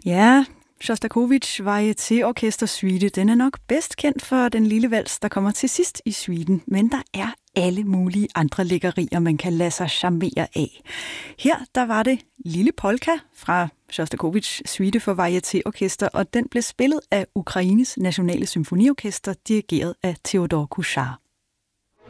Ja, Sjostakovitj Varieté Suite, den er nok bedst kendt for den lille vals, der kommer til sidst i suiten, men der er alle mulige andre lækkerier, man kan lade sig charmere af. Her, der var det Lille Polka fra Sjostakovitj Suite for Varieté-orkester, og den blev spillet af Ukraines Nationale Symfoniorkester, dirigeret af Theodor Kuchar.